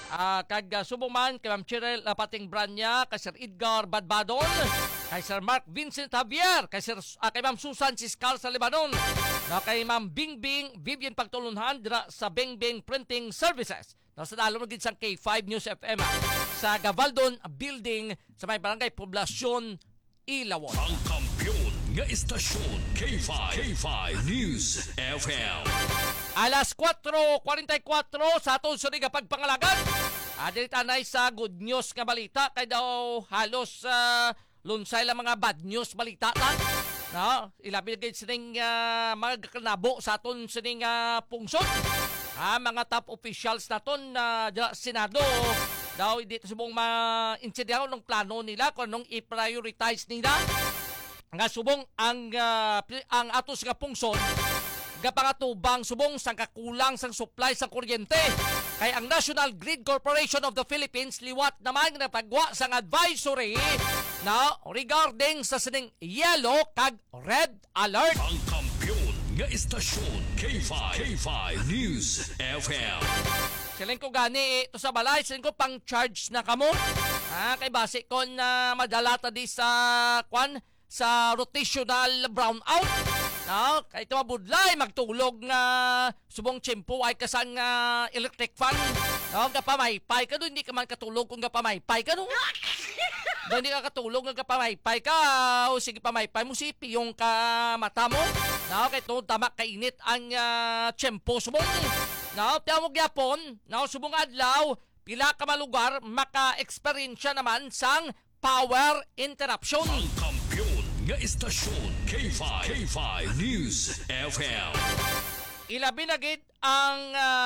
Subong man kay Ma'am Cheryl Pating Branya, kay Sir Edgar Badbadon, kay Sir Mark Vincent Javier, kay kay Ma'am Susan Ciscar sa Lebanon, kay Ma'am Bingbing Vivian Pagtulunhan dira sa Bingbing Printing Services. Sa dalom gid sang K5 News FM sa Gavaldon Building sa may barangay Poblasyon Ilawon. Ang kampiyon nga istasyon K5 News FM. Alas 4:44 sa aton sa pagpangalagan. Dili tanay sa good news nga balita kay daw halos lunsay lang mga bad news balita ta. No, ilabi gid sining mga kanabo sa aton sining pungsod. Mga top officials naton na Senado daw hindi subong ma-intindihan ng plano nila kung anong i-prioritize nila. Nga subong ang atos nga pungsod gapangatubang subong sang kakulang sang supply sa kuryente. Kay ang National Grid Corporation of the Philippines liwat naman na pagwa sang advisory na regarding sa sining yellow kag red alert. Ang kampiyon nga istasyon K5 News FM. Siling ko gani ito sa balay, siling ko pang charge na kamo. Kay base ko na madalata di sa sa rotational brownout. No, kay ito mabudlay magtulog nga subong tiyempo ay kasang electric fan. No, gapamaypay ka doon, hindi ka man katulog kung gapamaypay ka doon. Hindi ka katulog nga gapamaypay ka, o sige pamaypay mo sipi yung mata mo. No, kay ito tama kainit ang tiyempo subong. No, tiyamog yapon, no, subong adlaw, pila ka malugar maka-experience naman sang power interruption. Ang kampiyon nga istasyon K5 News FM. Ilabi na gid ang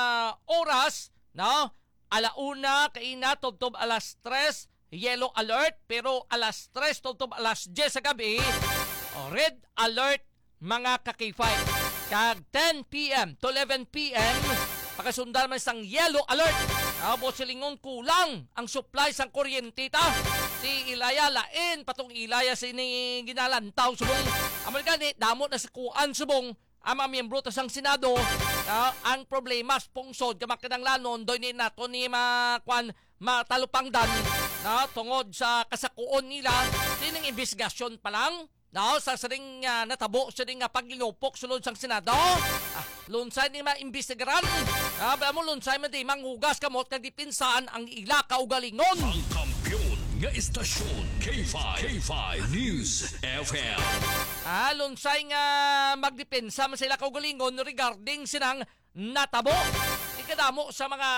oras, no? Alauna kay na tubtob alas 3 yellow alert, pero alas 3 tubtob alas 10 sa gabi red alert mga ka-K5. Kag 10 PM to 11 PM pakasundan man sang yellow alert. Abo silingon kulang ang supply sang kuryente ta. Ti ilaya lain patong ilaya sini ginalantaw subong. Amal gani damo na sa kuan subong ang mga miyembro ta sang Senado. Ang problema sa pungsod kamakadang lanon doy ni nato ni matalupangdan tungod sa kasakuon nila dining investigasyon pa lang. No, sa saring natabo sa ring paglinupok sulod sang Senado. Lunsay ni maimbestigaran. Mo lunsay man di manghugas kamot kag dipinsaan ang ila kaugalingon. Ang kampiyon nga istasyon K5 News FM. Lunsay nga magdepensa man sila kaugalingon regarding sinang natabo. Ikadamo sa mga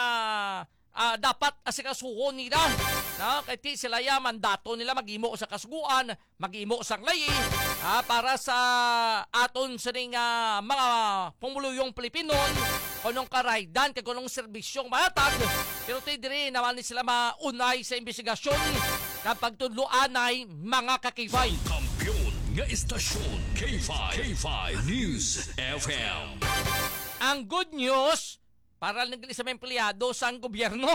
dapat asikasuhon nila. No, kay ti sila ya mandato nila magimo sa kasuguan, magimo sang layi para sa aton sa mga pumuluyong Pilipinon kunong karaydan kay kunong serbisyong mahatag. Pero ti diri naman ni sila maunay sa investigasyon kapag tudloanay mga kakibay. Kampiyon nga istasyon K5 News FM. Ang good news para lang sa mga empleyado sa gobyerno.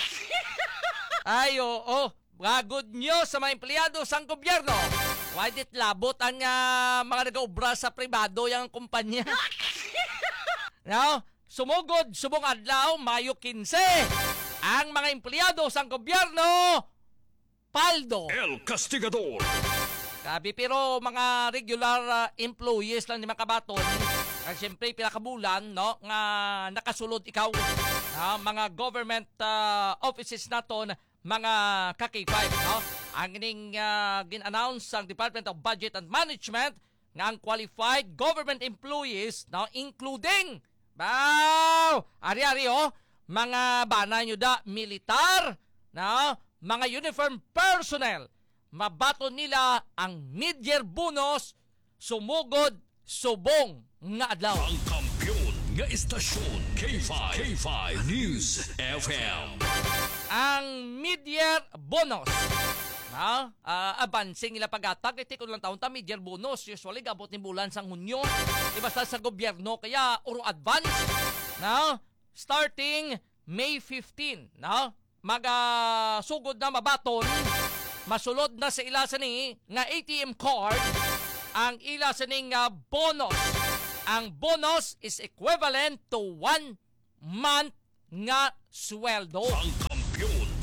Ay, oo. Good news sa mga empleyado sa gobyerno. Why dit labot ang mga nag-obra sa pribado yung kumpanya? No? Sumugod, subong adlaw, Mayo 15. Ang mga empleyado sa gobyerno, paldo. El Castigador. Sabi, pero mga regular employees lang ni Makabaton, kasi siyempre pinakabulan, no, nga nakasulod ikaw, mga government offices naton, mga ka-K5, no? Ang ining gin-announce ang Department of Budget and Management nga ang qualified government employees, no, including ari-ari mga bana nyo da militar, no, mga uniform personnel, mabaton nila ang mid-year bonus sumugod subong nga adlaw. Ang kampiyon nga istasyon K5 News FM. Ang mid-year bonus, abansing nila pag-atag, iti ko lang taon ta mid-year bonus, usually gabot ni bulan sang Hunyo, basta sa gobyerno, kaya uro advance, starting May 15, magasugod na mabaton, masulod na sa ila sa ni nga ATM card, ang ila sa ni nga bonus. Ang bonus is equivalent to 1 month nga sweldo. Ang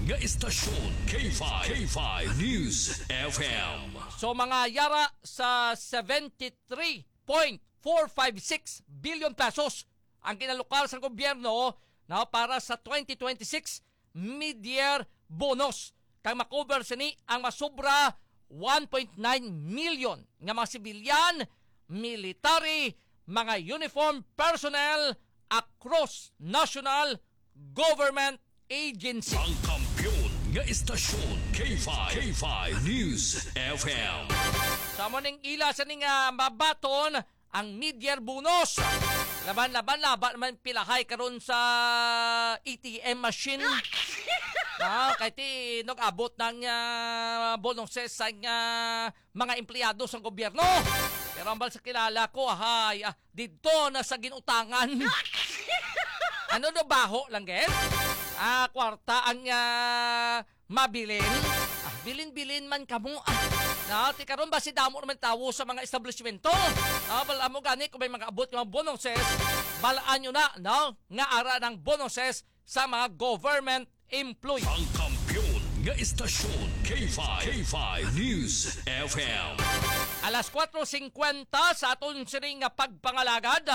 nga istasyon K5 K5 News FM. So mga yara sa 73.456 billion pesos ang kinalukal sa gobyerno na para sa 2026 mid-year bonus. Kang makover sini ang masubra 1.9 million nga mga sibilyan, military, mga uniform personnel across national government agency. Ang kampiyon nga istasyon K5 K5 News FM. Sa morning ila sa ning mabaton ang mid-year bonus. Laban naman pilahay karon sa ATM machine. Kay ti nag-abot ng bonuses sa mga empleyado sa gobyerno. Pero ang sa kilala ko, dito na sa ginutangan. Ano no baho lang, gen? Kwarta ang mabilin. Bilin-bilin man kamo. Ti karon ba si damo naman tawo sa mga establishmento? Bala mo gani kung may mga abot ng mga bonuses, balaan nyo na, nga ara ng bonuses sa mga government employees. Ang kampiyon nga istasyon K5 K5 News FM. Alas 4:50 sa aton siring nga pagpangalagad.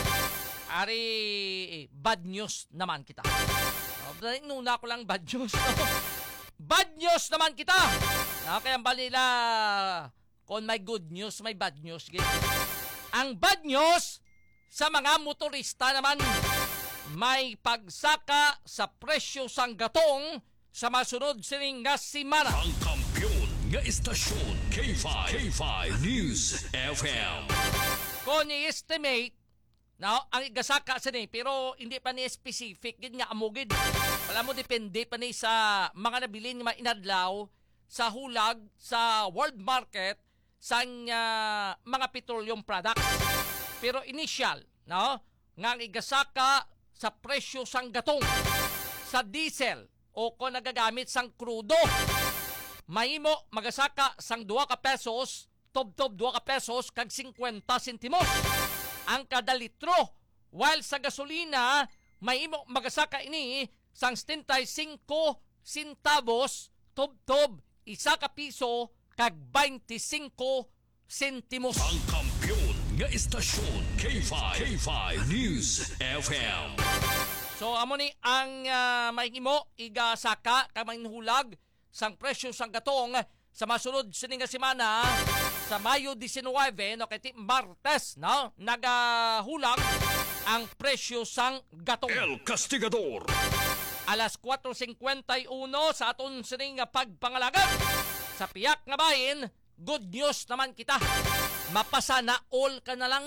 Ari bad news naman kita. Nuna ko lang bad news. Bad news naman kita. Kaya ba nila kung may good news, may bad news. Ang bad news sa mga motorista naman, may pagsaka sa presyo sang gatong sa masunod sining nga simana. Ang kampiyon nga istasyon K5 K5 News FM. Kung i-estimate, ang igasaka sini pero hindi pa ni specific gid nga amugid. Wala mo depende pa ni sa mga nabilin nga inadlaw sa hulag sa world market sa mga petroleum products. Pero initial, nga ang igasaka sa presyo sang gatong sa diesel o kung nagagamit sang crudo, mahimo magasaka sang 2 ka pesos, tob-tob 2 ka pesos kag 50 sentimos ang kada litro, while sa gasolina mahimo magasaka ini sang 75 centavos, tob-tob 1 ka piso kag 25 sentimos. Ang kampiyon nga istasyon K5 K5 News FM. So amo ni ang mahimo igasaka kag manhulag sang presyo sang gatong sa masunod sining nga semana sa Mayo 19 kay Martes nagahulag ang presyo sang gatong. El Castigador. Alas 4:51 sa aton sining nga pagpangalagan sa piyak nga bahin. Good news naman kita. Mapasana all ka na lang.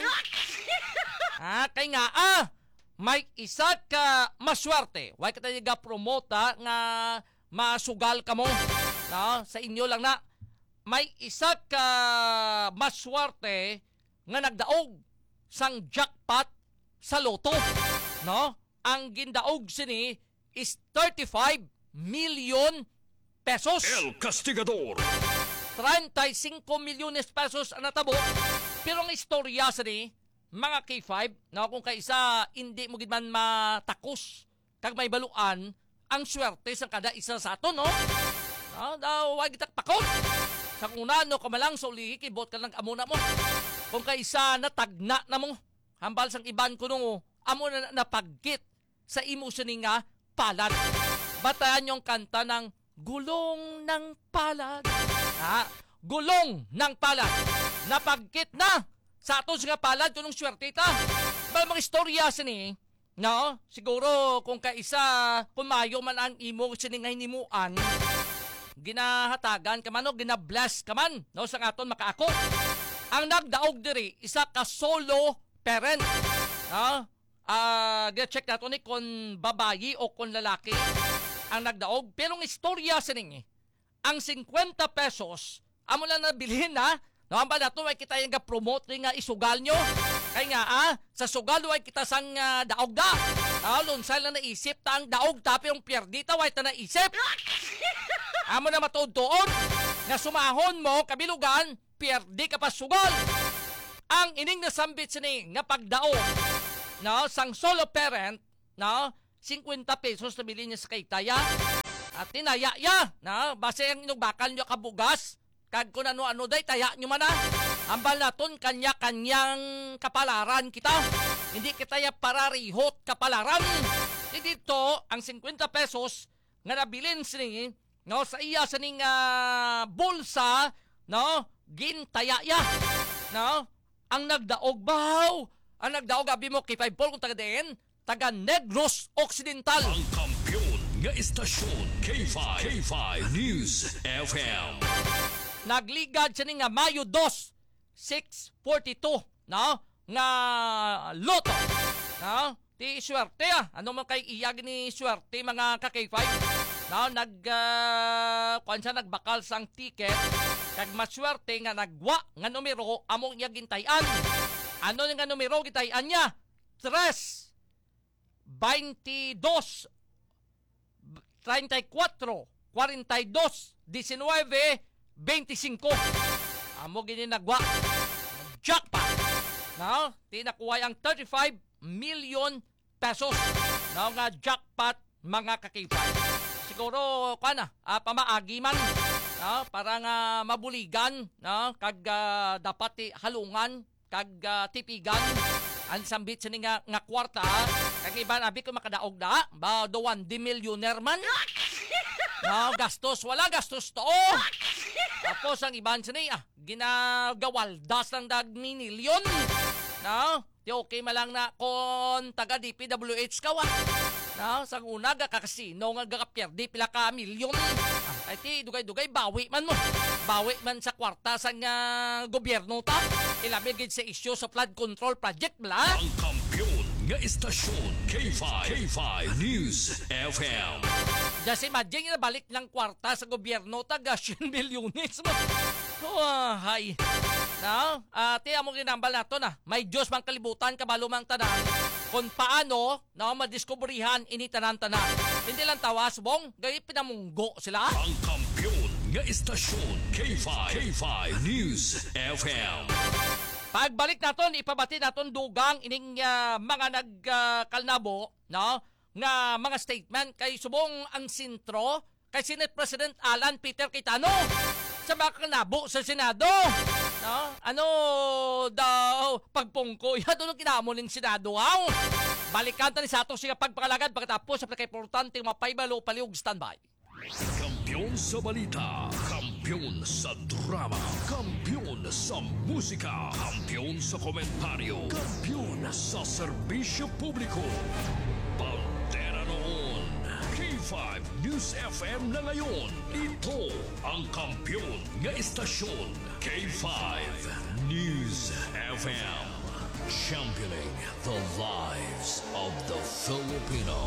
Kay nga may isa ka maswerte. Way ka tayo promota nga masugal ka mo. Sa inyo lang na. May isa ka maswerte nga nagdaog sang jackpot sa loto. Ang gindaog sini is 35 million pesos. El Castigador. 35 milyones pesos ang natabo. Pero ang istorya sini, mga K5, kung kaisa hindi mo gid man matakos kag may baluan ang swerte sa kada isa sa ato, wag kita takot. Sa una, kamalang sa ulihi, kibot ka lang amuna mo. Kung kaisa natagna na mo, hambal sang iban ko nung amo na napagkit sa imo sini nga palad. Batayan yung kanta ng Gulong ng Palad. Gulong ng Palad. Napagkit na sa ato nga palad kunong swerte ita. Ba mga istorya sini, siguro kung kaisa, kung mayo man ang imo sini nga hinimuan, ginahatagan ka man o ginabless ka man sa aton makaako. Ang nagdaog diri isa ka solo parent. Check nato ni kung babayi o kung lalaki ang nagdaog. Pero ang istorya sining ang 50 pesos amo lang nabilin ba nato ay kita yung promote nga isugal nyo. Kaya nga sa sugal ay kita sang daog da. Lunsay lang naisip ta ang daog tapi yung pierdita way ta naisip. Amo na matuod-tuod nga sumahon mo kabilugan, pierdi ka pa sugal. Ang ining nasambit sini nga pagdaog sang solo parent 50 pesos na bilhin niya sa kay Taya. At tinaya ya, na base ang inyong bakal nyo kabugas, kag kung ano-ano day, taya nyo man na. Ambal naton kanya-kanyang kapalaran kita. Hindi kita ya pararihot kapalaran. Dito, ang 50 pesos nga nabilin sini, no, sa iya sining bulsa, no, gintaya ya. No, ang nagdaog bahaw. Ang nagdaog abi mo kay 5 kung taga din, taga Negros Occidental. Ang kampiyon nga istasyon K5 News FM. Nagligad siya nga Mayo 2, 6:42, no? Nga loto. No? Ti swerte Ano man kay iyag ni swerte mga ka-K5? No, nagbakal sang ticket kag maswerte nga nagwa nga numero among iya gintayan. Ano nga numero gitayan niya? 3, 22, 34, 42, 19, 25. Amo gini nagwa. Jackpot. No? Tinakuha ang 35 million pesos. No, nga jackpot mga ka-K5. Siguro pamaagi man. No? Para nga mabuligan, no? Kag dapat halungan, kag tipigan. Ang sambit sa nga kwarta, kag iba nabi ko makadaog na, ba doon di millionaire man. No, gastos, wala gastos to. Tapos ang iban sa niya, ginagawaldas ng minilyon. No? Di okay malang na kung taga DPWH ka wa. No? Sang una, kakasino nga gakapyerdi pila ka milyon. Ay ti, dugay-dugay, bawi man mo. Bawi man sa kwarta sa gobyerno ta. Ilabigid sa issue sa flood control project bla. Ang kampiyon nga istasyon K5 News FM. Just imagine na balik ng kwarta sa gobyerno taga 100 milyones mo. Hay. No? Tiya mo ginambal nato na. May Diyos mang kalibutan kabalo mang tanan. Kung paano madiskubrihan ini tanan-tanan. Hindi lang tawas bong, gaya pinamunggo sila. Ang kampiyon nga istasyon K5 News FM. Pagbalik naton, ipabati naton dugang ining mga nagkalnabo, no? Nga mga statement kay subong ang sintro kay Senate President Alan Peter Cayetano sa mga kalnabo sa Senado. No? Ano daw pagpungko? Yan doon kinamon ng Senado. Balikan ni sa ato siya pagpakalagad pagkatapos sa pinaka-importante mapaybalo paliog standby. Kampiyon sa balita, kampiyon sa drama, kampiyon sa musika, kampiyon sa komentaryo, kampiyon sa serbisyo publiko. Bandera noon, K5 News FM na ngayon. Ito ang kampiyon nga istasyon, K5 News FM. Championing the lives of the Filipino.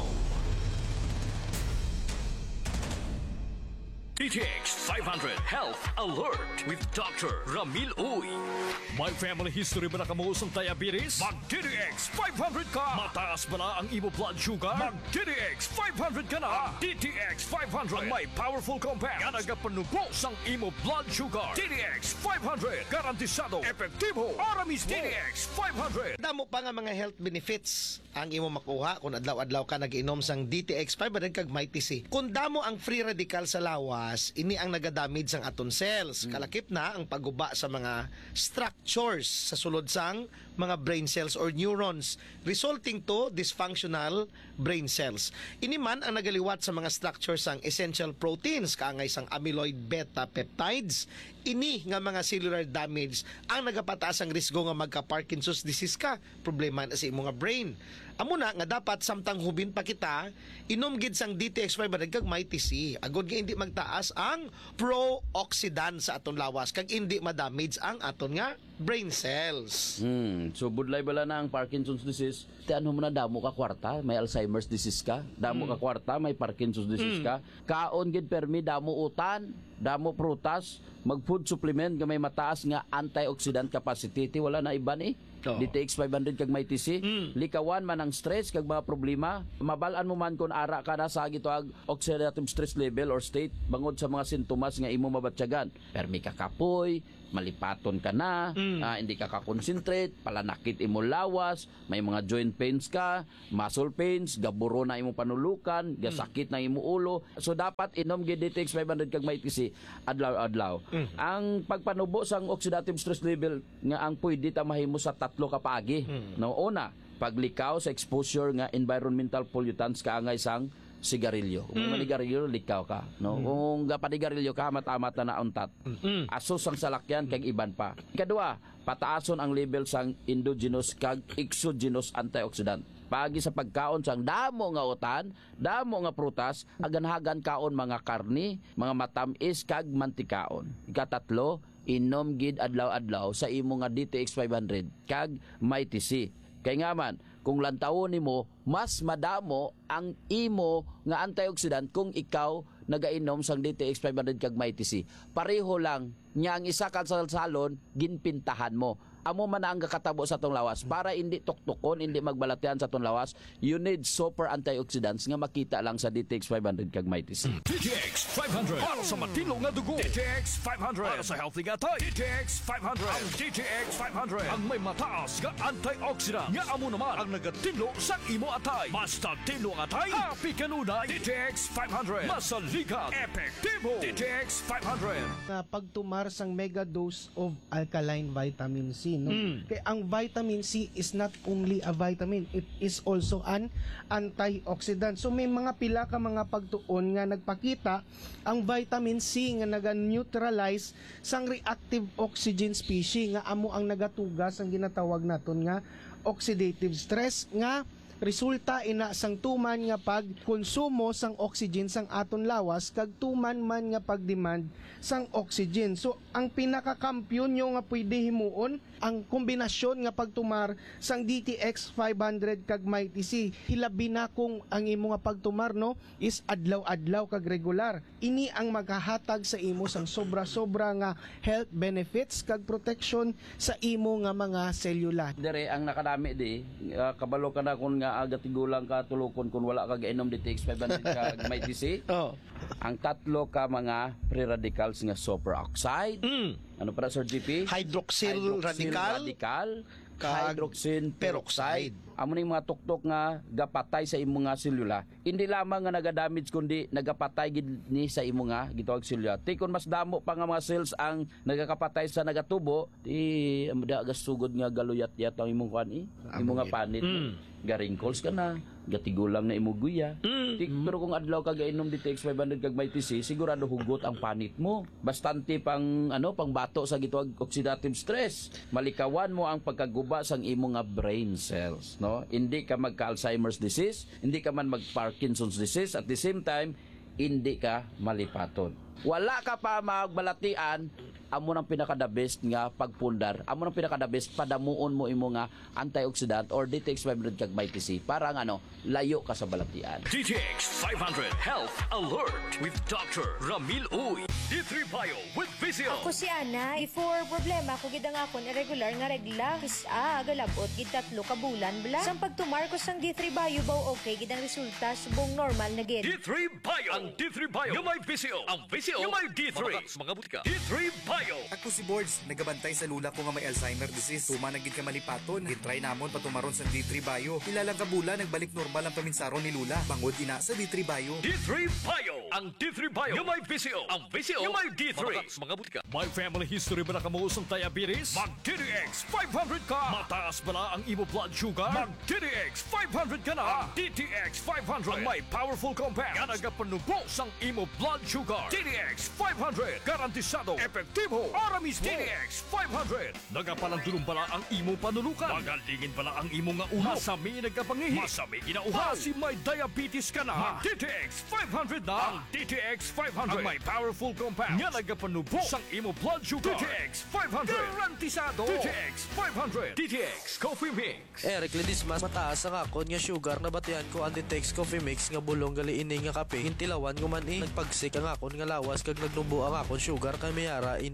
DTX 500 Health Alert with Dr. Ramil Uy. May family history ba na kamuusong diabetes? Mag-DTX 500 ka! Mataas ba na ang imo blood sugar? Mag-DTX 500 ka na! DTX 500 Ang may powerful compound nga nagapanubo sang imo blood sugar. DTX 500 garantisado, epektibo, aramis DTX 500. Damo pa nga mga health benefits ang imo makuha kung adlaw-adlaw ka nag-inom sang DTX 500 kag may TC. Kung damo ang free radical sa lawas, ini ang nagadamage sang aton cells. Kalakip na ang paguba sa mga structures sa sulod sang mga brain cells or neurons, resulting to dysfunctional brain cells. Ini man ang nagaliwat sa mga structures sang essential proteins, kaangay sang amyloid beta peptides. Ini nga mga cellular damage ang nagapataas ang risgo nga magka-Parkinson's disease ka, problema na sa imo nga brain. Amo na nga dapat samtang hubin pa kita, inom gid sang DTX 500 kag may TC. Agod nga hindi magtaas ang pro-oxidant sa aton lawas kag hindi ma-damage ang aton nga brain cells. So budlay bala na ang Parkinson's disease. Tiyan mo na damo ka kwarta, may Alzheimer's disease ka. Damo ka kwarta, may Parkinson's disease ka. Kaon gid permi damo utan, damo prutas, mag food supplement nga may mataas nga antioxidant capacity. Wala na iban Oo. DTX 500 kag may TC, likawan man ang stress kag mga problema, mabalaan mo man kung ara ka na sa gitoag oxidative stress level or state bangod sa mga sintomas nga imo mabatyagan. Permi ka kapoy, malipaton ka na, hindi ka ka-concentrate, palanakit imo lawas, may mga joint pains ka, muscle pains, gaburo na imo panulukan, gasakit na imo ulo. So dapat inom gid DTX 500 kag may TC adlaw-adlaw. Ang pagpanubo sang oxidative stress level nga ang pwede ta mahimo sa 3 ka paagi. No, una, paglikaw sa exposure nga environmental pollutants kaangay sang sigarilyo. Kung manigarilyo, likaw ka. No? Kung gapanigarilyo ka, mata-mata na untat. Asos ang salakyan, kag iban pa. Kadua, pataason ang level sang endogenous kag exogenous antioxidant. Pagi sa pagkaon sang damo nga utan, damo nga prutas, aganhagan kaon mga karni, mga matamis kag mantikaon. Ikatatlo, inom gid adlaw-adlaw sa imo nga DTX 500 kag may TC. Kay nga man, kung lantawon nimo, mas madamo ang imo nga antioxidant kung ikaw nagainom sang DTX 500 kag may TC. Pareho lang, nya ang isa ka sa salon, ginpintahan mo. Amo man ang kakatabo sa tong lawas para hindi tuktukon, hindi magbalatian sa tong lawas. You need super antioxidants nga makita lang sa DTX 500 kag may TC. DTX 500 para sa matino nga dugo. DTX 500 para sa healthy nga tay. DTX 500 ang DTX 500 ang may mataas nga antioxidant nga amo naman ang nagatinlo sa imo atay. Basta tinlo nga atay, happy kanunay. DTX 500 masaligat, epektibo. DTX 500 na pagtumar sang mega dose of alkaline vitamin C, no? Kaya ang vitamin C is not only a vitamin, it is also an antioxidant. So may mga pila ka mga pagtuon nga nagpakita ang vitamin C nga naga-neutralize sang reactive oxygen species nga amo ang nagatugas ang ginatawag naton nga oxidative stress nga resulta ina sang tuman nga pagkonsumo sang oxygen sang aton lawas kag tuman man nga pagdemand sang oxygen. So ang pinakakampiyon nyo nga pwede himuon ang kombinasyon nga pagtumar sang DTX 500 kag may TC. Hilabi na kung ang imo nga pagtumar, no, is adlaw-adlaw kag regular. Ini ang maghahatag sa imo sang sobra-sobra nga health benefits kag protection sa imo nga mga selula. Dire ang nakadami di, kabalo ka na kung nga agatigulang ka tulukon kung wala ka gainom DTX 500 kag may TC. Ang tatlo ka mga pre-radicals nga superoxide. Ano para Sir GP? Hydroxyl radical, kag hydroxyl peroxide. Amo ni mga tuktok nga gapatay sa imong nga selula. Hindi lamang nga nagadamage kundi nagapatay gid ni sa imong nga gitawag selula. Tikon mas damo pa nga mga cells ang nagakapatay sa nagatubo, di amda gasugod nga galuyat-yat ang imong kuan imong nga panit. Ga-wrinkles ka na, gatigulang na imuguya. Pero kung adlaw ka gainom DTX 500 kag may TC, sigurado hugot ang panit mo. Bastante pang pang bato sa gitawag oxidative stress. Malikawan mo ang pagkaguba sang imo nga brain cells, no? Hindi ka magka-Alzheimer's disease, hindi ka man mag-Parkinson's disease, at the same time hindi ka malipaton. Wala ka pa magbalatian, amo nang pinaka-the best nga pagpundar. Amo nang pinaka-the best padamuon mo imo nga antioxidant or DTX 500 kag may TC para nga layo ka sa balatian. DTX 500 Health Alert with Dr. Ramil Uy. D3 Bio with Vizio. Ako si Ana, for problema ko gid ang akon irregular nga regla, agalabot gid 3 ka bulan bla. Sang pagtumar ko sang D3 Bio baw okay gid ang resulta subong normal na gid. D3 Bio. Ang D3 Bio yung may Vizio. Ang Vizio yung may D3. Mga butika. D3 Bio. Ako si Boards, nagabantay sa lula ko nga may Alzheimer disease. Tuma na gid ka malipaton. Gitry namon patumaron sa D3 Bio. Ilalang kabula nagbalik normal ang paminsaron ni lula. Bangod ina sa D3 Bio. D3 Bio. Ang D3 Bio yung may Vizio. Ang Vizio yung may D3. Mga butika. May family history ba na kamuusong diabetes? Mag-DTX 500 ka! Mataas ba na ang imo blood sugar? Mag-DTX 500 ka na! Ang DTX 500 ang may powerful compounds nga nagapanubos ang imo blood sugar. DTX 500 garantisado, epektibo, para mismo. DTX 500 nagapalandulong bala ang imo panulukan. Magalingin bala ang imo nga ulo. Masami nagkapangihi. Masami ginauhaw. Kasi may diabetes ka na. DTX 500 na! Ang DTX 500 ang may powerful compounds nga nagapanubos ang imo blood sugar. DTX 500 garantisado. DTX 500 DTX Coffee Mix. Eric Ledismas, mataas ang akon nga sugar na batian ko ang DTX Coffee Mix nga bulong gali ini nga kape. Hintilawan ko man nagpagsik ang akon nga lawas kag nagnubo ang akon sugar kay mayara ini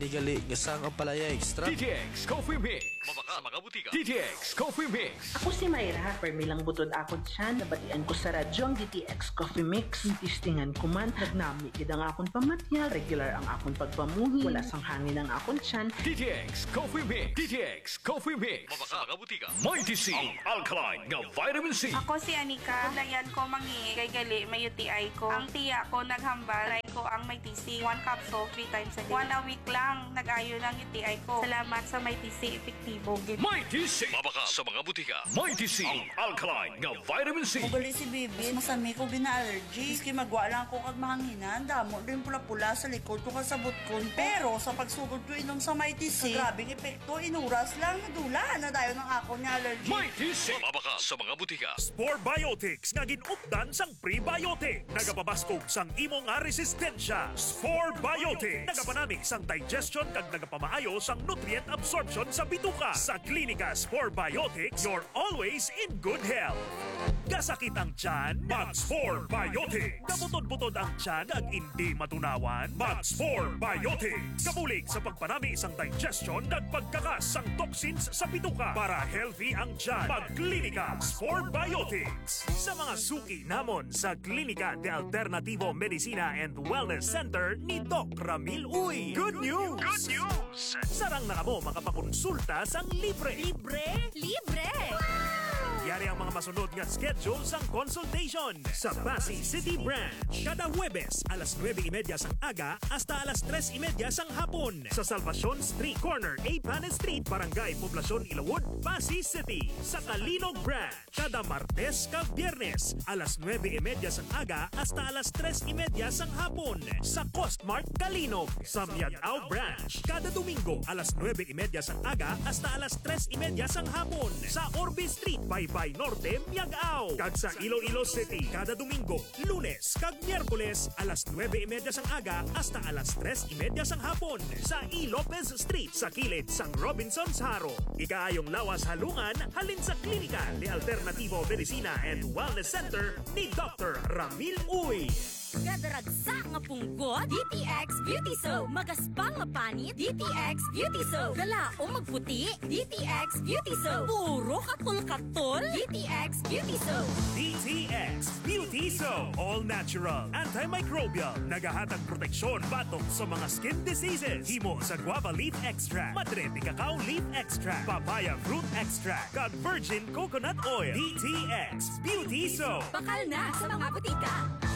hindi gali gasang ang palaya extra. DTX Coffee Mix. Mabaka sa mga butika. DTX Coffee Mix. Ako si Mayra, permilang butod ako dyan. Nabatian ko sa radyo ang DTX Coffee Mix. Tistingan ko man, nagnami kid ang akong pamatya. Regular ang akong pagpamuhi. Wala sang hangin ang akong tiyan. DTX Coffee Mix. DTX Coffee Mix. Mabaka sa mga butika. Mighty C. Ang alkaline nga vitamin C. Ako si Anika. Dayan ko mangi kay gali may UTI ko. Ang tiya ko naghambal. Try ko ang may TC. 1 capsule 3 times a day. 1 a week lang nag-ayo ng UTI ko. Salamat sa may TC epektibo. Mighty C. Mabaka sa mga butika. Mighty C. Ang alkaline nga vitamin C. Ugali si Bibi, masami ko gina-allergy. Iski magwa lang ko kag mahanginan. Damo din pula-pula sa likod ko kasabot ko. Pero sa pagsugod ko inom sa Mighty C, grabing epekto, inuras lang nadula na dayon ng ako ni allergy. Mighty C. Mabaka sa mga butika. Spore Biotics nga ginupdan sang prebiotic. Nagapabaskog sang imo nga resistensya. Spore Biotics. Nagapanamig sang digestion kag nagapamaayo sang nutrient absorption sa bituka. Sa Klinika Spore Biotics, you're always in good health. Kasakit ang tiyan, mag-Spore Biotics. Kabutod-butod ang tiyan ag hindi matunawan, mag-Spore Biotics. Kabulig sa pagpanami isang digestion ag pagkakas sang toxins sa bituka para healthy ang tiyan. Mag-Klinika Spore Biotics. Sa mga suki namon sa Klinika de Alternativo Medicina and Wellness Center ni Doc Ramil Uy. Good news! Good news! Sarang na kamo makapakonsulta sang libre. Libre? Libre! Yari ang mga masunod nga schedule sang consultation sa Pasig City Branch. Kada Huwebes, alas 9:30 sang aga hasta alas 3:30 sang hapon sa Salvacion Street Corner, A. Panes Street, Barangay Poblacion, Ilawod, Pasig City. Sa Kalinog Branch, kada Martes kag Biyernes, alas 9:30 sang aga hasta alas 3:30 sang hapon sa Costmart Kalinog. Sa Miagao Branch, kada Domingo, alas 9:30 sang aga hasta alas 3:30 sang hapon sa Orbe Street, Baybay Norte, Miagao. Kag sa Iloilo City, kada Domingo, Lunes kag Miyerkules, alas 9:30 sang aga hasta alas 3:30 sang hapon sa E. Lopez Street sa kilid sang Robinson's Haro. Ikaayong lawas halungan halin sa Klinika de Alternativo Medicina and Wellness Center ni Dr. Ramil Uy. Kadaragsa nga punggot, DTX Beauty Soap. Magaspang nga panit, DTX Beauty Soap. Galaong magputi, DTX Beauty Soap. Puro katol-katol, DTX Beauty Soap. DTX Beauty Soap. All natural, antimicrobial, nagahatag proteksyon batok sa mga skin diseases. Himo sa guava leaf extract, madre de cacao leaf extract, papaya fruit extract, kag virgin coconut oil. DTX Beauty Soap. Bakal na sa mga butika.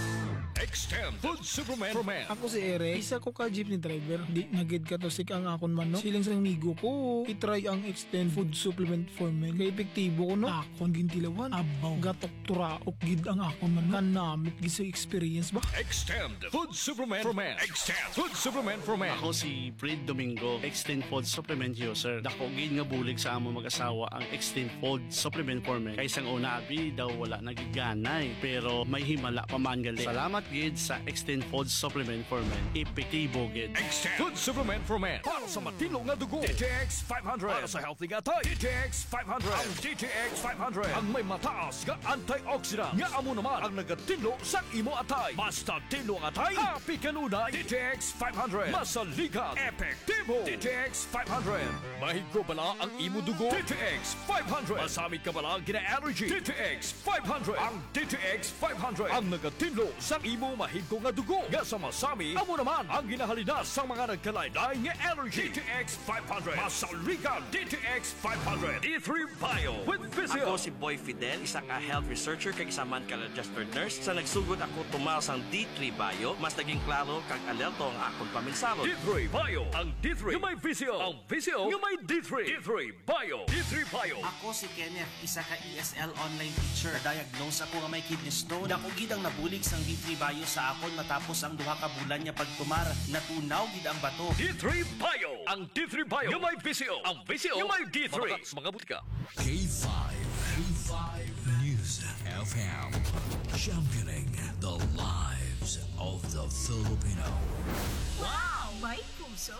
Extend Food Superman for Men. Ako si Eric, isa ko ka jeepney driver. Di nagid ka to sik ang akon man no. Silang sa migo ko, itry ang Extend Food Supplement for Men. Kaya epektibo ko no. Akon gintilawan, abaw, gatok turaok gid ang akon man. Kanamit gid sa experience ba? Extend Food Supplement for Men. Extend Food Supplement for Men. Ako si Fred Domingo, Extend Food Supplement user. Dako gid nga bulig sa among mag-asawa ang Extend Food Supplement for Men. Kay sang una abi daw wala nagiganay, pero may himala pa man gali. Salamat gid sa Extend Food Supplement for Men. Epektibo gid. Extend Food Supplement for Men. Para sa matino nga dugo, DTX 500. Para sa healthy nga tay, DTX 500. Ang DTX 500 ang may mataas nga antioxidant nga amo naman ang nagatino sa imo atay. Basta tino ang atay, happy kanunay. DTX 500. Masaligan, epektibo. DTX 500. Mahigro bala ang imo dugo. DTX 500. Masamit ka bala gina-allergy. DTX 500. Ang DTX 500 ang nagatino sa imo mahigko nga dugo. Nga sa masami, amo naman ang ginahalina sa mga nagkalaylay nga allergy. DTX 500. Masaligan, DTX 500. D3 Bio with Physio. Ako si Boy Fidel, isang health researcher kag isa man ka registered nurse. Sa nagsugod ako tumal sang D3 Bio, mas naging klaro kag alerto ang akong paminsalo. D3 Bio. Ang D3 yung may Physio. Ang Physio yung may D3. D3 Bio. D3 Bio. Ako si Kenneth, isa ka ESL online teacher. Diagnose ako nga may kidney stone. Dako gid ang nabulig sang D3 Bio sa akon matapos ang duha ka bulan niya pagtumar. Natunaw gid ang bato. D3 Bio. Ang D3 Bio yung may Physio. Ang Physio yung may D3. Mga butika. K5 News FM, championing the lives of the Filipino. Wow! May puso!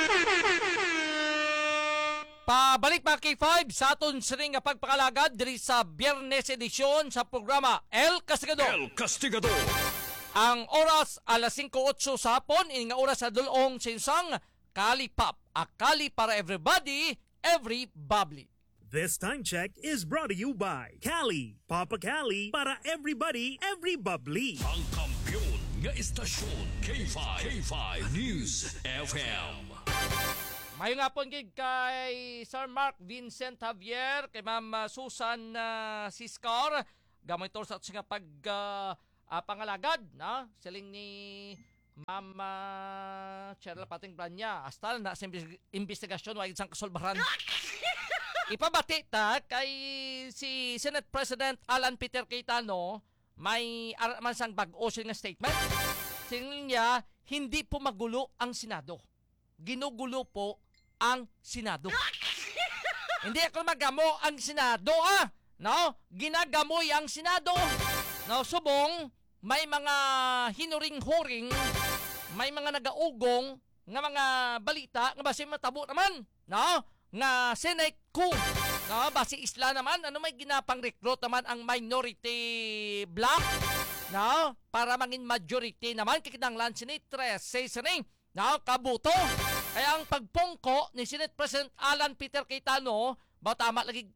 Pabalik mga K5 sa aton siring nga pagpakalagad diri sa Biyernes edisyon sa programa El Castigador. El Castigador. Ang oras alas 5:08 sa hapon, ini nga oras sa dulong sinsang Akali Pop. Akali para everybody, every bubbly. This time check is brought to you by Cali. Papa Cali para everybody, every bubbly. Ang kampiyon nga istasyon K5 News FM. Mayo nga po kay Sir Mark Vincent Javier, kay Ma'am Susan Siscar, gamay to sa nga pangalagad, na siling ni Ma'am Cheryl Pating Branya. Hasta na sa investigasyon, wag isang kasulbaran. Ipabati ta kay si Senate President Alan Peter Cayetano, may araman sang bag-o nga statement. Sinin niya, hindi po magulo ang Senado. Ginugulo po ang Senado. Hindi ako magamo ang Senado, no? Ginagamoy ang Senado. No, subong, may mga hinuring-huring, may mga nagaugong nga mga balita nga basi matabo naman, no? Nga Senate coup, no? Basi isla naman, ano may ginapang recruit naman ang minority bloc, no? Para mangin majority naman, kikinanglan Senate 13, no? Kabuto. Kaya ang pagpungko ni Senate President Alan Peter Cayetano, ba tama lagi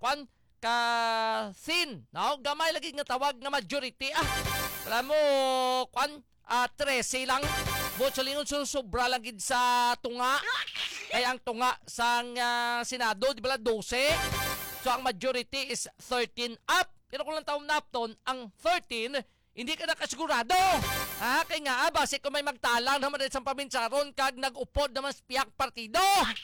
thin, no? Gamay lagi nga tawag nga majority, alam mo, 13 lang. Botsolingon sobra lang gid sa tunga. Kaya ang tunga sang Senado, di ba 12? So ang majority is 13 up. Pero kung lang taon napton, ang 13, hindi ka nakasigurado. Kaya nga, base kung may magtalang naman sa paminsaron, kag nag-upod naman sa piyak partido.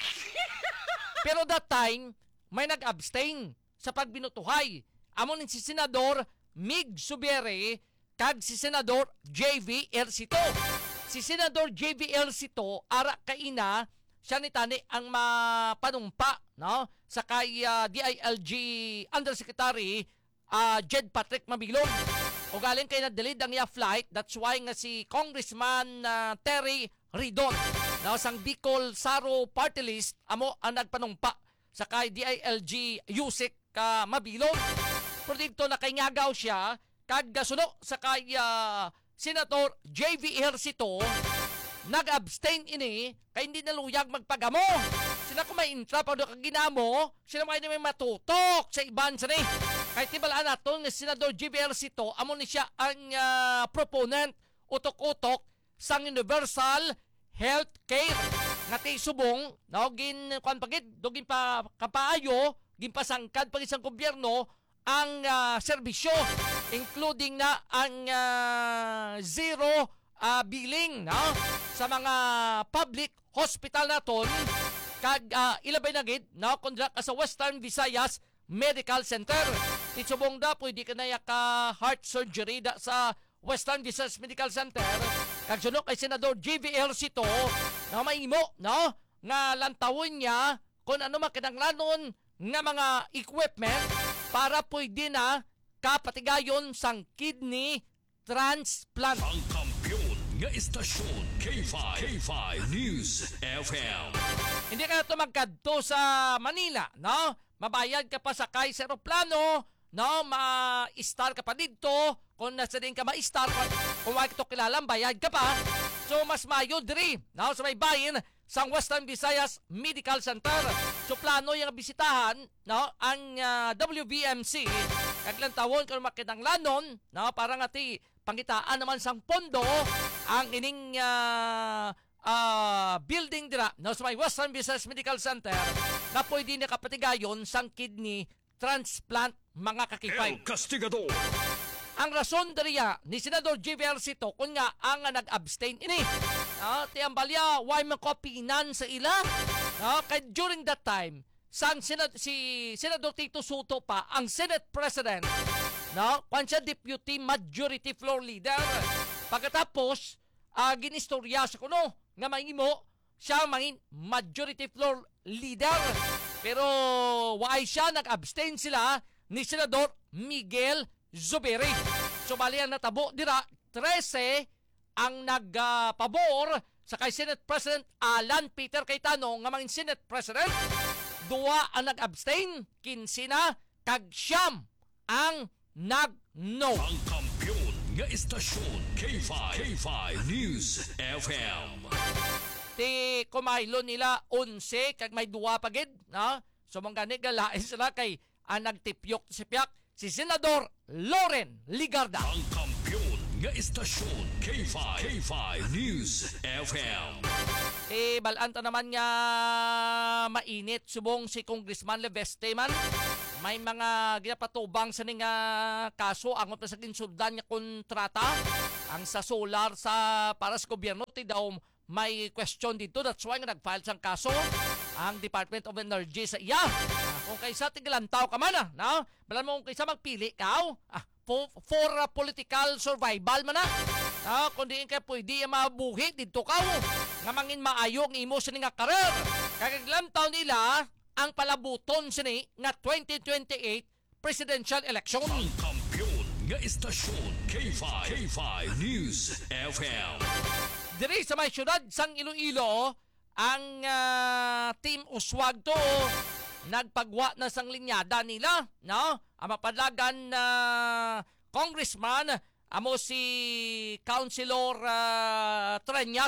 Pero that time, may nag-abstain sa pagbinutuhay. Amon si Senador Mig Subere, kag si Senador J.V. Ercito. Si Senador J.V. Ercito, ara kaina, siya ni tani ang mapanumpa, no? Sa kay DILG Undersecretary Jed Patrick Mabilog. O galing kay na-delete ang iya flight, that's why nga si Congressman Terry Ridon, no? Sang Bicol Saro Party List, amo ang nagpanumpa sa kay DILG Yusik Mabilog. Pero dito nakaingagaw siya, kag gasuno sa kay Senator J.V. Ercito, nag-abstain ini kay hindi naluyag magpagamo. Sila kung may intra pa doon kaginamo, sila may matutok sa iban sa ni. Kahit tibalaan natin na Senador J.V. Ercito, amon ni siya ang proponent, utok-utok sang universal health care. Ngati subong, no, gin dogin pa kapaayo, gin pasangkad pag isang gobyerno ang serbisyo, including na ang zero billing, no? Sa mga public hospital naton, kag ilabay na gid, no? Kundra ka sa Western Visayas Medical Center. Titsubong da, pwede ka na yaka heart surgery da sa Western Visayas Medical Center. Kag sunok kay Senador J.V. Ercito, na maimo, no? Nga lantawon niya kung ano makinanglanon nga mga equipment para pwede na kapatigayon sang kidney transplant. Ang kampiyon nga istasyon K5 News FM. Hindi ka na ito magkadto sa Manila, no? Mabayad ka pa sa kay sa aeroplano, no? Ma-star ka pa dito. Kung nasa din ka ma-star, kung wag ito kilalang, bayad ka pa. So, mas mayo diri, no? Sa may bayin, sa Western Visayas Medical Center. So, plano yung bisitahan, no? Ang WBMC. Kaglang tawon kung makinanglanon, no? Para nga ti pangitaan naman sang pondo ang ining building dira, no? Sa may Western Visayas Medical Center na pwede na kapatigayon sang kidney transplant, mga kakipay. El Castigador. Ang rason dariya ni Senador J.V. Ercito kung nga ang nag-abstain ini. Tiambalya, why makopinan sa ila? Kaya during that time, si Senador Tito Soto pa, ang Senate President, kung siya Deputy Majority Floor Leader. Pagkatapos, ginistorya sa kuno, nga mahimo, siya mangin Majority Floor Leader. Pero, why siya nag-abstain sila ni Senador Miguel Zubiri. So bali ang natabo dira 13 ang nagpabor sa kay Senate President Alan Peter Cayetano nga mangin Senate President. 2 ang nag-abstain, 15 na, kag siyam ang nag-no. Ang kampiyon nga istasyon K5 News FM. ti kumaylo nila 11 kag may 2 pagid, no? So mga gani galain sila kay ang nagtipyok si Piak si Senador Loren Ligarda. Ang kampiyon nga istasyon K5 News FM. Balanta naman nga mainit subong si Congressman Leveste man. May mga ginapatubang sa ning kaso angot pa sa ginsuldan nga kontrata ang sa solar sa para sa gobyerno ti daw may question dito. That's why nga nag-file sang kaso ang Department of Energy sa iya. Kung kaysa tigalantaw ka man no? Balan mo kung kaysa magpili ka for political survival man kung diin ka pwede mabuhi dito ka nga mangin maayo ang imo sa nga karer. Kagaglantaw nila ang palabuton sini nga 2028 presidential election. Ang kampiyon nga istasyon K5 News FM. Diri sa may syudad sang Iloilo, ang Team Uswag to nagpagwa na sang linyada nila, no? Ang mapadagan na congressman amo si Councilor Treñas,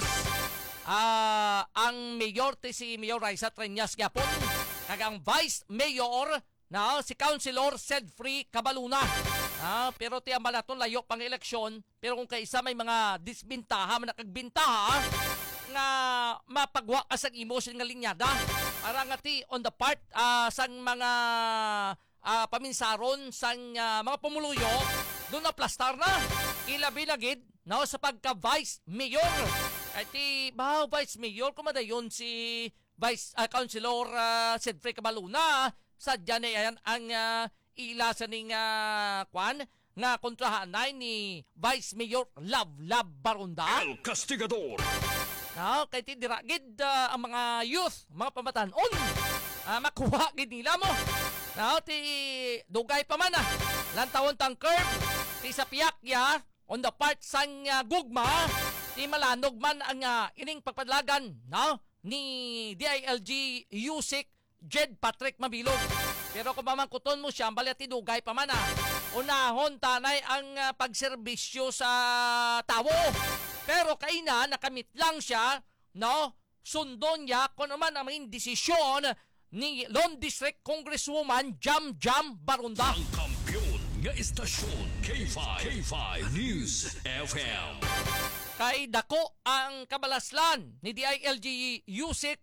ang mayor si Mayor Raisa Treñas gyapon, kag ang vice mayor na si Councilor Sedfrey Cabaluna. Pero ti ambalaton layo pang eleksyon, pero kung kaisa may mga disbintaha man nakagbintaha nga mapagwa ka sa imo nga linyada para nga ti on the part sang mga paminsaron sang mga pumuluyo doon na plastar na ilabi na gid no sa pagka vice mayor ay ti vice mayor kumadayon si vice councilor Sedfrey Cabaluna sadya na yan ang ila sa ning kwan nga kontrahanay ni Vice Mayor Love Barunda. El Castigador. Kay ti diragid ang mga youth, mga pamatanon, makuha gid nila mo. Ti dugay pa man lantawon tang curve, ti sa Piakya, on the part sang gugma, ti malanog man ang ining pagpadlagan ni DILG Yusik Jed Patrick Mabilog. Pero kung mamangkuton mo siya, balit tidugay pa man unahon tanay ang pagserbisyo sa tawo. Pero kaina, nakamit lang siya, no? Sundon niya kung naman ang mga desisyon ni Lone District Congresswoman Jam Barunda. Ang kampiyon nga istasyon K5 News FM. Kay dako ang kabalaslan ni DILG Yusik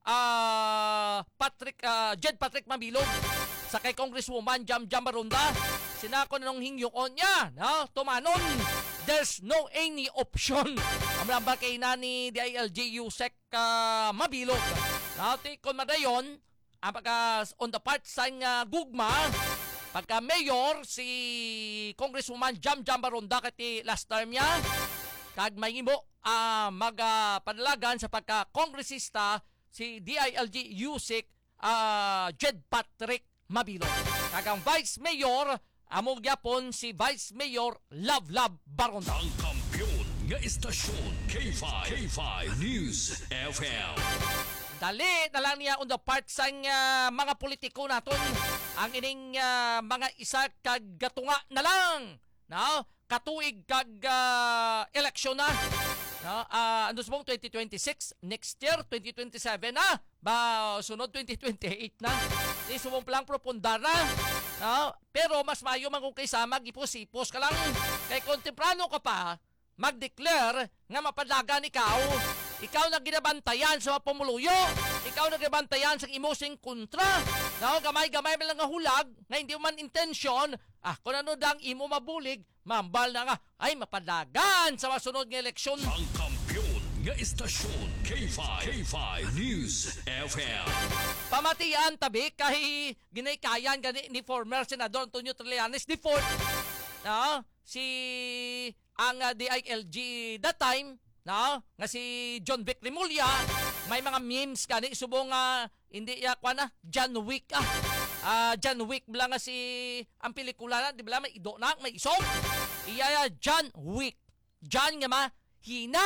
Jed Patrick Mabilog sa kay Congresswoman Jam Barunda. Sinako na nung hingyoon niya, no? Tumanon. There's no any option. Amlamba kay na ni DILG Yusek Mabilog. Nauti kon madayon, ang pagka on the part sa gugma, pagka mayor si Congresswoman Jam Barunda kati last term niya, kag mahimo magpadalagan sa pagka kongresista si DILG Yusik Jed Patrick Mabilog. Kagang Vice Mayor, among gyapon si Vice Mayor Love Barunda. Ang kampiyon nga istasyon K5 News FM. Dali na lang niya on the part sa mga politiko naton ang ining mga isa kag gatunga na lang. No? Katuig kag eleksyon na. No, ano sa 2026, next year 2027 na, sunod 2028 na. Isumong lang propundar na. No? Pero mas mayo man kung kaysa mag-ipos-ipos ka lang. Kay kontemprano ka pa, mag-declare nga mapadagan ikaw na ginabantayan sa pamuluyo, ikaw na ginabantayan sa imosing kontra. No, gamay-gamay man lang nga hulag, nga hindi man intensyon, kung ano dang imo mabulig, mambal na nga, ay mapadagan sa masunod nga eleksyon. Ang kampiyon nga istasyon K5 News FM. Pamatian tabi kay ginaykayan gani ni former Senador Antonio Trillanes the fourth. Si ang DILG that time, nga si John Vic Rimulya, may mga memes kani subong hindi yakwa John Wick John Wick bala nga si ang pelikula na, di ba may ido na, may isong. Iya John Wick. John nga mahina.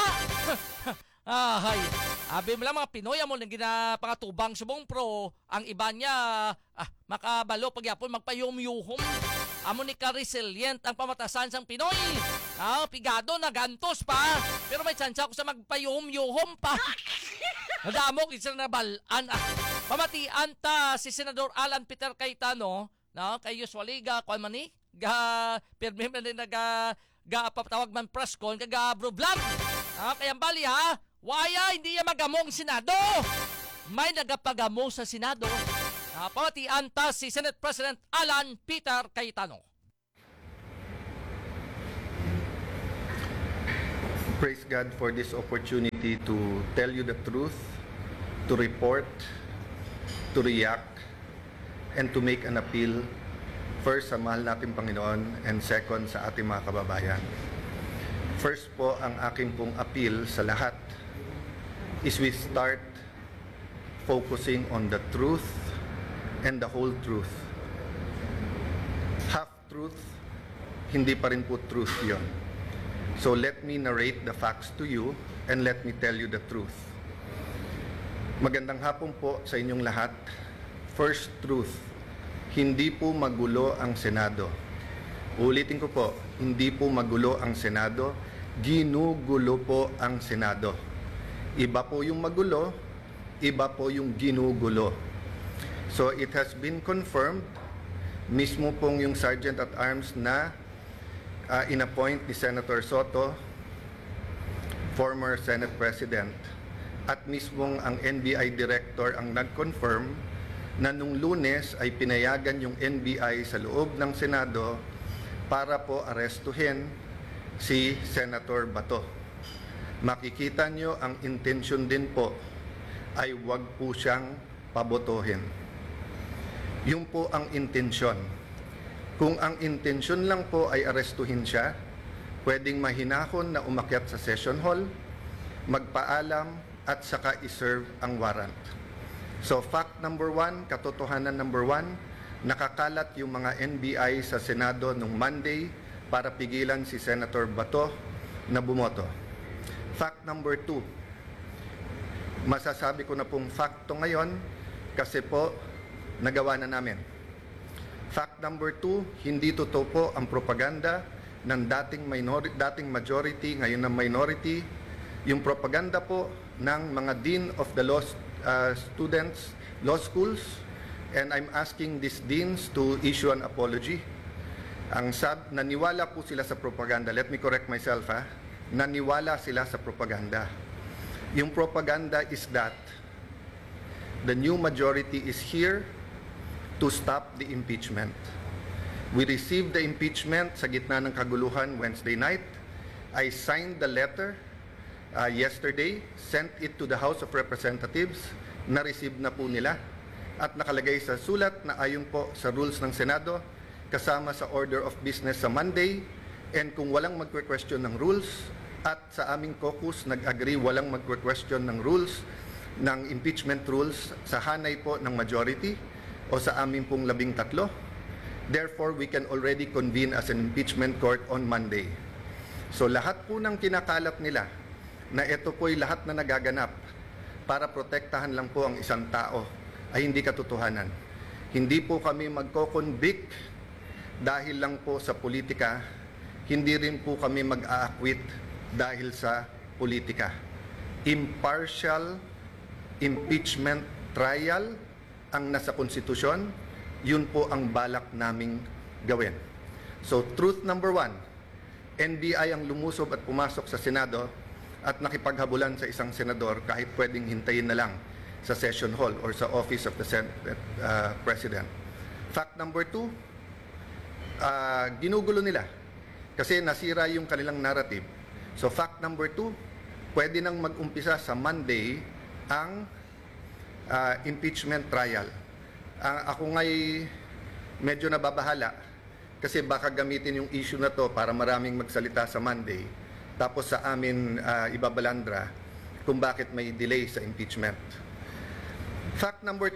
Hay. Abi mo lang mga Pinoy mo nang ginapangatubang subong pro ang iba niya makabalo pagyapon magpayum-yuhom. Amo ni ka resilient ang pamatasan sang Pinoy. Pigado na gantos pa. Pero may tsansa ko sa magpayum-yuhom pa. Nadamok isa na balaan. Pamatian ta si Senador Alan Peter Cayetano, no, kay usually ga kuan man ni ga pirmi man din ga papatawag man press con kaga bro vlog. Kaya bali ha, waya hindi ya magamong Senado. May nagapagamo sa Senado. Pamatian ta si Senate President Alan Peter Cayetano. Praise God for this opportunity to tell you the truth, to report, to react, and to make an appeal. First, sa mahal nating Panginoon, and second, sa ating mga kababayan. First po, ang aking pong appeal sa lahat is we start focusing on the truth and the whole truth. Half-truth, hindi pa rin po truth yon. So let me narrate the facts to you and let me tell you the truth. Magandang hapon po sa inyong lahat. First truth, hindi po magulo ang Senado. Ulitin ko po, hindi po magulo ang Senado, ginugulo po ang Senado. Iba po yung magulo, iba po yung ginugulo. So it has been confirmed, mismo pong yung Sergeant at Arms na inappoint ni Senator Soto, former Senate President, at mismong ang NBI Director ang nag-confirm na nung Lunes ay pinayagan yung NBI sa loob ng Senado para po arestuhin si Senator Bato. Makikita nyo ang intensyon din po ay wag po siyang pabotohin. Yung po ang intensyon. Kung ang intensyon lang po ay arestuhin siya, pwedeng mahinahon na umakyat sa session hall, magpaalam at saka iserve ang warrant. So fact number 1, katotohanan number 1, nakakalat yung mga NBI sa Senado nung Monday para pigilan si Senator Bato na bumoto. Fact number 2, masasabi ko na pong facto ngayon kasi po nagawa na namin. Fact number 2, hindi totoo po ang propaganda ng dating majority, ngayon na minority. Yung propaganda po ng mga Dean of the Law Students, Law Schools, and I'm asking these deans to issue an apology. Naniwala po sila sa propaganda. Let me correct myself, ha? Naniwala sila sa propaganda. Yung propaganda is that the new majority is here to stop the impeachment. We received the impeachment sa gitna ng kaguluhan Wednesday night. I signed the letter yesterday, sent it to the House of Representatives, na-receive na po nila at nakalagay sa sulat na ayon po sa rules ng Senado kasama sa order of business sa Monday, and kung walang magque-question ng rules at sa aming caucus nag-agree walang magque-question ng rules, ng impeachment rules sa hanay po ng majority o sa amin pong 13. Therefore, we can already convene as an impeachment court on Monday. So lahat po ng kinakalat nila na ito po'y lahat na nagaganap para protektahan lang po ang isang tao ay hindi katotohanan. Hindi po kami magko-convict dahil lang po sa politika, hindi rin po kami mag-aakwit dahil sa politika. Impartial impeachment trial ang nasa konstitusyon, yun po ang balak naming gawin. So truth number 1, NBI ang lumusob at pumasok sa Senado at nakipaghabulan sa isang senador kahit pwedeng hintayin na lang sa session hall or sa office of the Senate President. Fact number 2, ginugulo nila kasi nasira yung kanilang narrative. So fact number 2, pwede nang mag-umpisa sa Monday ang impeachment trial. Ako nga'y medyo nababahala kasi baka gamitin yung issue na to para maraming magsalita sa Monday tapos sa amin ibabalandra kung bakit may delay sa impeachment. Fact number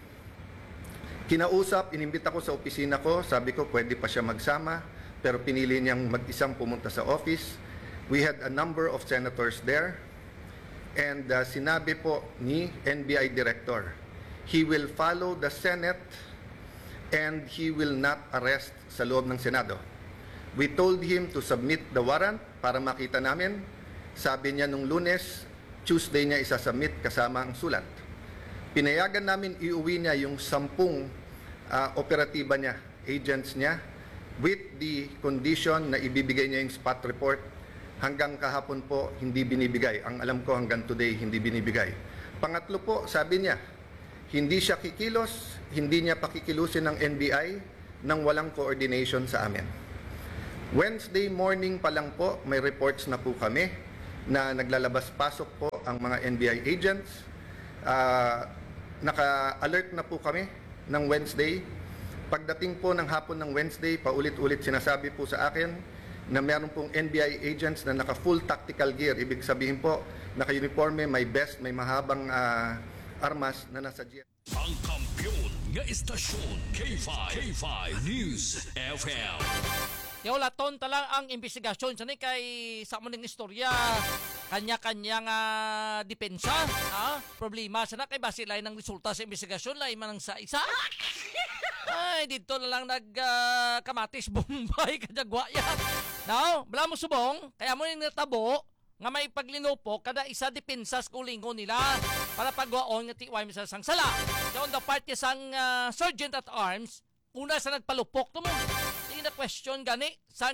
3, kinausap, inimbita ko sa opisina ko, sabi ko pwede pa siya magsama pero pinili niyang mag-isang pumunta sa office. We had a number of senators there. And sinabi po ni NBI Director, he will follow the Senate and he will not arrest sa loob ng Senado. We told him to submit the warrant para makita namin. Sabi niya nung Lunes, Tuesday niya isasubmit kasama ang sulat. Pinayagan namin iuwi niya yung 10 operatiba niya, agents niya, with the condition na ibibigay niya yung spot report. Hanggang kahapon po, hindi binibigay. Ang alam ko hanggang today, hindi binibigay. Pangatlo po, sabi niya, hindi siya kikilos, hindi niya pakikilusin ng NBI nang walang coordination sa amin. Wednesday morning pa lang po, may reports na po kami na naglalabas-pasok po ang mga NBI agents. Naka-alert na po kami ng Wednesday. Pagdating po ng hapon ng Wednesday, paulit-ulit sinasabi po sa akin na meron pong NBI agents na naka-full tactical gear. Ibig sabihin po, naka-uniforme, may vest, may mahabang armas na nasa GF. Ang kampiyon nga istasyon, K5 News FM. Laton talang ang investigasyon sa kay sa muning istorya kanya-kanyang depensa problema sana kay base lain ng resulta sa investigasyon lain man sa isa ay dito na lang kamatis Bombay kadagwa yan bala mo subong kaya mo ning natabo nga may paglinupok kada isa depensa sa kulingon nila para pagwaon nga tiway sa sangsala so on the party sang sergeant at arms una sa nagpalupok to mo na question gani sang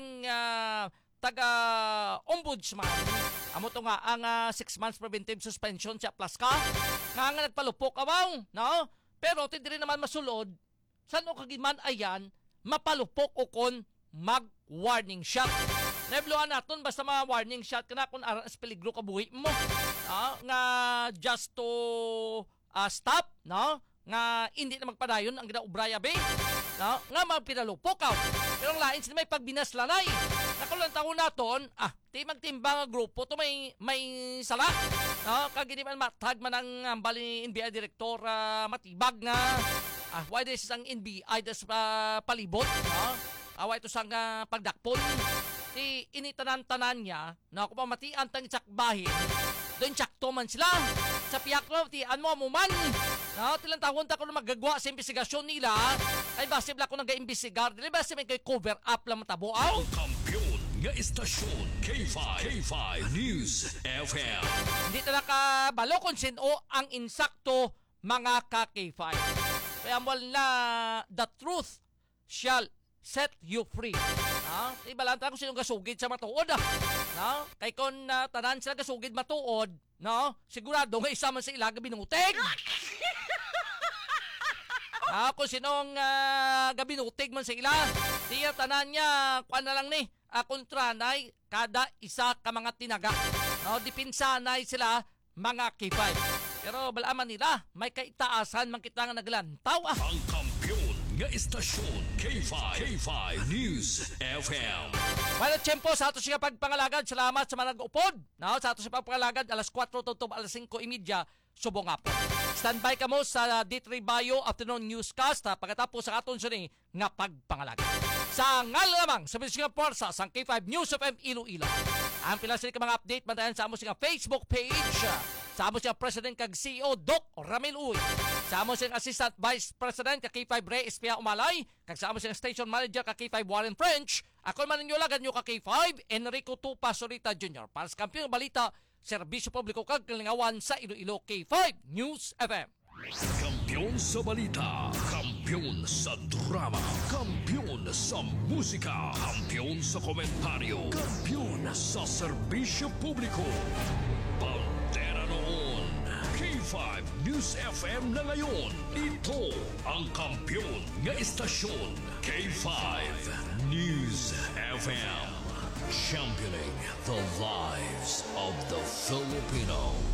taga-ombudsman. Amo to nga ang 6 months preventive suspension sa Plaska. Nga nagpalupok abaw, no? Pero tindiri naman masulod, san o kagiman ayan, mapalupok o kon mag-warning shot. Nebluan naton basta ma-warning shot kana kung aras peligro ka buhi mo. Nga just to stop, no? Nga hindi na magpadayon ang ginaubraya be. No? Nga magpinalupok ka. Pero ang lain sila may pagbinaslanay. Nakulantaw naton, magtimbang ang grupo to may sala. No? Kagini man matag man ang bali NBI Director matibag nga. Why this ang NBI das palibot. No? Why ito sang pagdakpon. Initanan-tanan niya na kung pamatian tang isakbahin. Doon tsakto man sila. Sa piyak ko, tiyan mo man. Tilang taon ta ko na magagawa sa investigasyon nila. Ay basib lang ko nag-imbestigar. Dili ba may cover up lang matabo? Ang kampiyon nga istasyon, K5 News FM. Hindi na nakabalo kung sino ang insakto mga ka-K5. Kaya mo na the truth shall set you free. Ibalanta ko sinong gasugid sa matuod. Kay kon tanan sila gasugid matuod, sigurado nga isa man sa ilaga binutig. Kung sinong gabinutig man sa ila, diya tanan niya, kuan na lang ni, kontranay kada isa ka mga tinaga. Dipinsanay sila mga K5. Pero balaman nila, may kaitaasan man kita nga naglantaw. Ang kampiyon nga istasyon, K5 News FM. Wala tiyempo sa ato siya pagpangalagad. Salamat sa mga nag-upod. Sa ato siya pagpangalagad, alas 4 tutob, alas 5:30, subong apo. Standby ka mo sa D3 Bayo Afternoon Newscast pagkatapos sa aton siya nga pagpangalagad. Sa ngal lamang sa Bilising Porsa sa K5 News FM Iloilo. Ang pilasili ka mga update bantayan sa amo siya Facebook page. Sa amo siya President kag CEO Doc Ramil Uy. Sa amo siya Assistant Vice President kag K5 Ray Espia Umalay. Kag sa amo siya Station Manager kag K5 Warren French. Ako man ninyo lagan nyo kag K5 Enrico Tupa Sorita Jr. Para sa Kampiyon Balita, Serbisyo Publiko kag Kalingawan sa Iloilo K5 News FM. Kampiyon sa balita, kampiyon sa drama, kampiyon sa musika, kampiyon sa komentaryo, kampiyon sa serbisyo publiko. Pantera noon, K5 News FM na ngayon. Ito ang kampiyon nga istasyon, K5 News FM. Championing the lives of the Filipino.